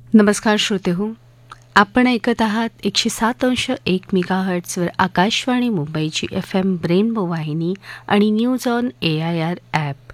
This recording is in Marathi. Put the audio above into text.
नमस्कार श्रोते हो, आपण ऐकत आहात 107.1 मेगाहर्ट्झवर आकाशवाणी मुंबईची FM रेनबो वाहिनी आणि न्यूज ऑन AIR ॲप.